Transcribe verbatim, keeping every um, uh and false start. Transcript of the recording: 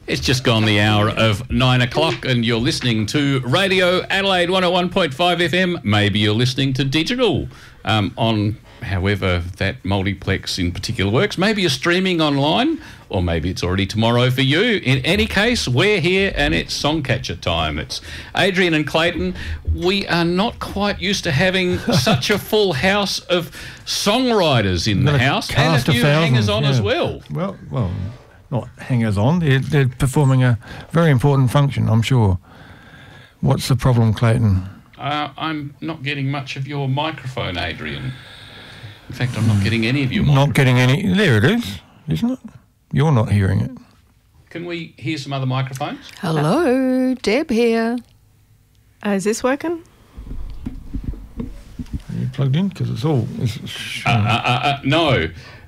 It's just gone the hour of nine o'clock and you're listening to Radio Adelaide one oh one point five F M. Maybe you're listening to digital um, on however that multiplex in particular works. Maybe you're streaming online, or maybe it's already tomorrow for you. In any case, we're here and it's Songcatcher time. It's Adrian and Clayton. We are not quite used to having such a full house of songwriters in the house and a few hangers-on yeah. as well. Well, well, not hangers-on. They're, they're performing a very important function, I'm sure. What's the problem, Clayton? Uh, I'm not getting much of your microphone, Adrian. In fact, I'm not getting any of your microphone. Not getting any... There it is, isn't it? You're not hearing it. Can we hear some other microphones? Hello, Deb here. Uh, is this working? Are you plugged in? Because it's all... It's, Uh, uh, uh, uh, no.